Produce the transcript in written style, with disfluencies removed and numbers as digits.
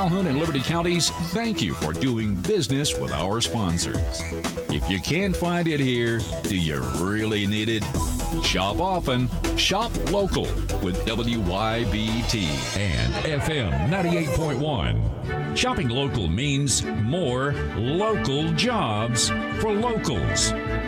Calhoun and Liberty Counties, thank you for doing business with our sponsors. If you can't find it here, do you really need it? Shop often, shop local with WYBT and FM 98.1. Shopping local means more local jobs for locals.